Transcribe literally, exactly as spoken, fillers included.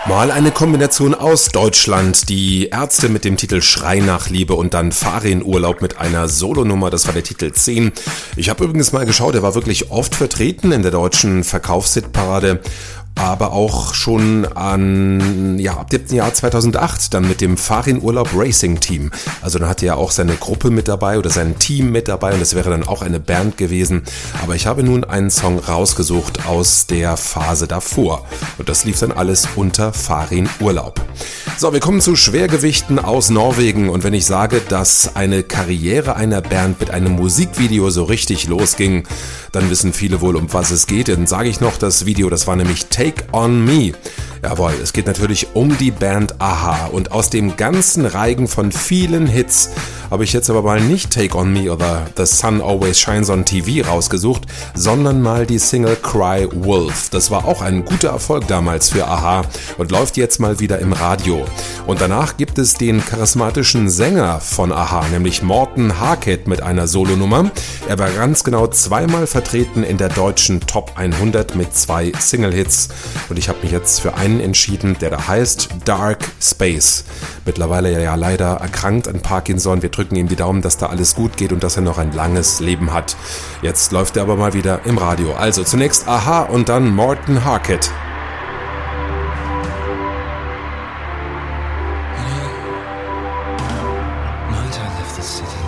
Mal eine Kombination aus Deutschland, die Ärzte mit dem Titel Schrei nach Liebe und dann Farin-Urlaub mit einer Solonummer, das war der Titel zehn. Ich habe übrigens mal geschaut, er war wirklich oft vertreten in der deutschen Verkaufshitparade, aber auch schon an, ja, ab dem Jahr zweitausendacht dann mit dem Farin-Urlaub Racing Team. Also dann hatte er auch seine Gruppe mit dabei oder sein Team mit dabei und das wäre dann auch eine Band gewesen. Aber ich habe nun einen Song rausgesucht aus der Phase davor und das lief dann alles unter Farin-Urlaub. So, wir kommen zu Schwergewichten aus Norwegen und wenn ich sage, dass eine Karriere einer Band mit einem Musikvideo so richtig losging, dann wissen viele wohl, um was es geht. Dann sage ich noch, das Video, das war nämlich Take on Me. Jawohl, es geht natürlich um die Band a-ha und aus dem ganzen Reigen von vielen Hits habe ich jetzt aber mal nicht Take on Me oder The Sun Always Shines on T V rausgesucht, sondern mal die Single Cry Wolf. Das war auch ein guter Erfolg damals für a-ha und läuft jetzt mal wieder im Radio. Und danach gibt es den charismatischen Sänger von a-ha, nämlich Morten Harket mit einer Solonummer. Er war ganz genau zweimal vertreten in der deutschen Top hundert mit zwei Single-Hits und ich habe mich jetzt für einen entschieden, der da heißt Dark Space. Mittlerweile ja leider erkrankt an Parkinson. Wir drücken ihm die Daumen, dass da alles gut geht und dass er noch ein langes Leben hat. Jetzt läuft er aber mal wieder im Radio. Also zunächst a-ha und dann Morten Harket.